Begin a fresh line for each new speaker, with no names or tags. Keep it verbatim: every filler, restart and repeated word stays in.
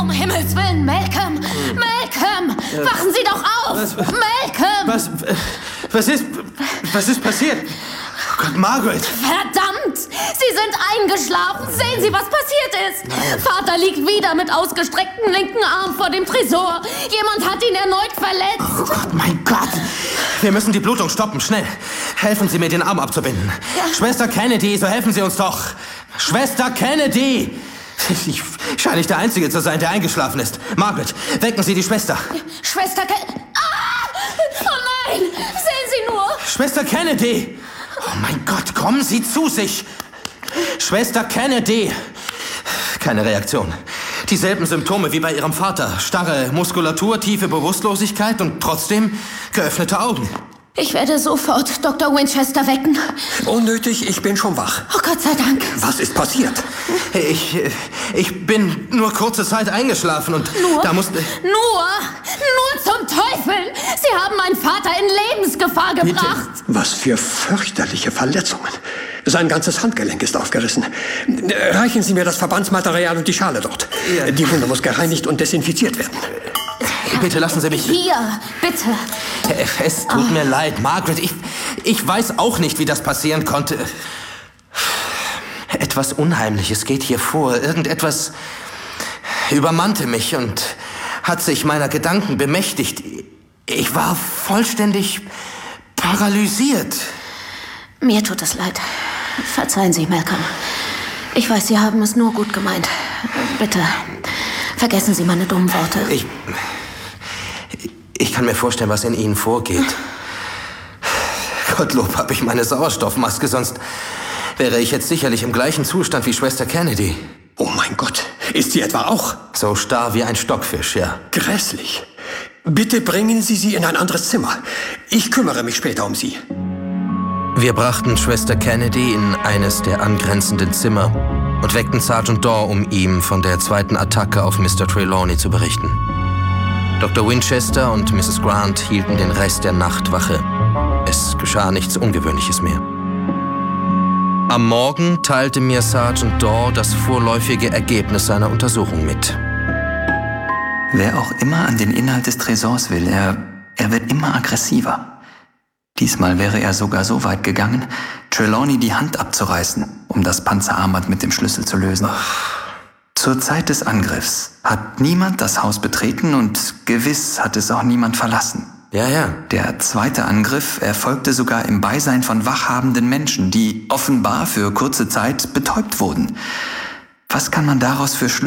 Um Himmels Willen, Malcolm! Malcolm! Äh, Wachen Sie doch auf!
Was,
Malcolm!
Was, was ist, was ist passiert? Oh Gott, Margaret!
Verdammt! Sie sind eingeschlafen! Sehen Sie, was passiert ist!
Nein.
Vater liegt wieder mit ausgestrecktem linken Arm vor dem Tresor. Jemand hat ihn erneut verletzt.
Oh Gott, mein Gott! Wir müssen die Blutung stoppen, schnell. Helfen Sie mir, den Arm abzubinden. Ja. Schwester Kennedy, so helfen Sie uns doch. Schwester Kennedy! Ich scheine nicht der Einzige zu sein, der eingeschlafen ist. Margaret, wecken Sie die Schwester.
Schwester Kennedy... Ah! Oh nein! Sehen Sie nur!
Schwester Kennedy! Oh mein Gott, kommen Sie zu sich! Schwester Kennedy! Keine Reaktion. Dieselben Symptome wie bei Ihrem Vater. Starre Muskulatur, tiefe Bewusstlosigkeit und trotzdem geöffnete Augen.
Ich werde sofort Doktor Winchester wecken.
Unnötig, ich bin schon wach.
Oh Gott sei Dank.
Was ist passiert?
Ich, ich bin nur kurze Zeit eingeschlafen und
nur,
da musste...
Nur? Nur zum Teufel! Sie haben meinen Vater in Lebensgefahr gebracht.
Bitte? Was für fürchterliche Verletzungen. Sein ganzes Handgelenk ist aufgerissen. Reichen Sie mir das Verbandsmaterial und die Schale dort. Ja. Die Wunde muss gereinigt und desinfiziert werden.
Bitte lassen Sie mich...
Hier, bitte.
Es tut oh. mir leid, Margaret. Ich, ich weiß auch nicht, wie das passieren konnte. Etwas Unheimliches geht hier vor. Irgendetwas übermannte mich und hat sich meiner Gedanken bemächtigt. Ich war vollständig paralysiert.
Mir tut es leid. Verzeihen Sie, Malcolm. Ich weiß, Sie haben es nur gut gemeint. Bitte, vergessen Sie meine dummen Worte.
Ich... Ich kann mir vorstellen, was in Ihnen vorgeht. Gottlob habe ich meine Sauerstoffmaske, sonst wäre ich jetzt sicherlich im gleichen Zustand wie Schwester Kennedy.
Oh mein Gott, ist sie etwa auch?
So starr wie ein Stockfisch, ja.
Grässlich. Bitte bringen Sie sie in ein anderes Zimmer. Ich kümmere mich später um sie.
Wir brachten Schwester Kennedy in eines der angrenzenden Zimmer und weckten Sergeant Daw, um ihm von der zweiten Attacke auf Mister Trelawney zu berichten. Doktor Winchester und Misses Grant hielten den Rest der Nacht Wache. Es geschah nichts Ungewöhnliches mehr. Am Morgen teilte mir Sergeant Daw das vorläufige Ergebnis seiner Untersuchung mit.
Wer auch immer an den Inhalt des Tresors will, er, er wird immer aggressiver. Diesmal wäre er sogar so weit gegangen, Trelawney die Hand abzureißen, um das Panzerarmband mit dem Schlüssel zu lösen. Zur Zeit des Angriffs hat niemand das Haus betreten und gewiss hat es auch niemand verlassen.
Ja, ja.
Der zweite Angriff erfolgte sogar im Beisein von wachhabenden Menschen, die offenbar für kurze Zeit betäubt wurden. Was kann man daraus für Schlüsse